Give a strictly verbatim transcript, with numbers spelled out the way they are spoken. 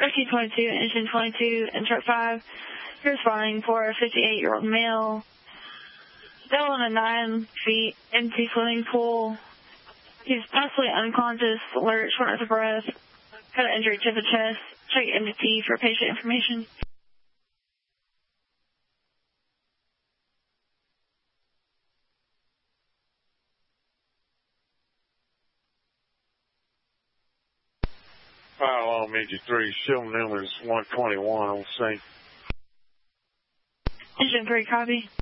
Rescue twenty-two, Engine twenty-two, and Truck five. You're responding for a fifty-eight-year-old male. Fell in a nine feet empty swimming pool. He's possibly unconscious, alert, shortness of breath. Had an injury to the chest. Check M D T for patient information. Fire alarm E G three, show numbers one twenty-one on scene. Engine three, copy.